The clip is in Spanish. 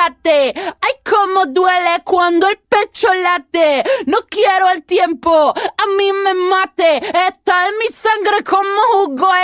chocolate. Ay, cómo duele cuando el pecho late. No quiero el tiempo, a mí me mate. Está en mi sangre como jugo